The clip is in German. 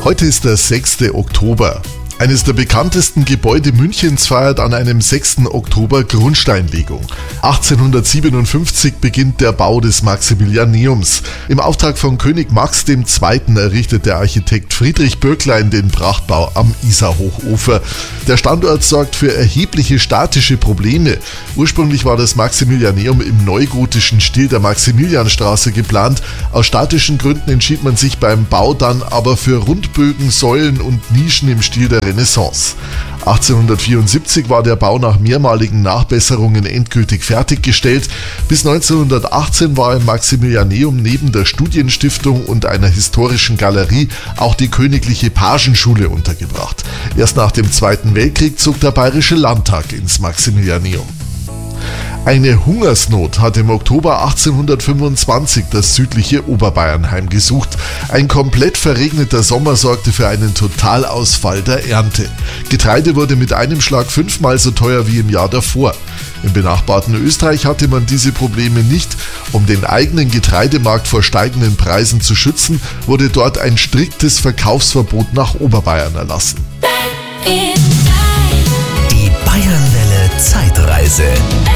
Heute ist der 6. Oktober. Eines der bekanntesten Gebäude Münchens feiert an einem 6. Oktober Grundsteinlegung. 1857 beginnt der Bau des Maximilianeums. Im Auftrag von König Max II. Errichtet der Architekt Friedrich Böcklein den Prachtbau am Isarhochufer. Der Standort sorgt für erhebliche statische Probleme. Ursprünglich war das Maximilianeum im neugotischen Stil der Maximilianstraße geplant. Aus statischen Gründen entschied man sich beim Bau dann aber für Rundbögen, Säulen und Nischen im Stil der Renaissance. 1874 war der Bau nach mehrmaligen Nachbesserungen endgültig fertiggestellt. Bis 1918 war im Maximilianeum neben der Studienstiftung und einer historischen Galerie auch die Königliche Pagenschule untergebracht. Erst nach dem Zweiten Weltkrieg zog der Bayerische Landtag ins Maximilianeum. Eine Hungersnot hat im Oktober 1825 das südliche Oberbayern heimgesucht. Ein komplett verregneter Sommer sorgte für einen Totalausfall der Ernte. Getreide wurde mit einem Schlag 5-mal so teuer wie im Jahr davor. Im benachbarten Österreich hatte man diese Probleme nicht. Um den eigenen Getreidemarkt vor steigenden Preisen zu schützen, wurde dort ein striktes Verkaufsverbot nach Oberbayern erlassen. Die Bayernwelle Zeitreise.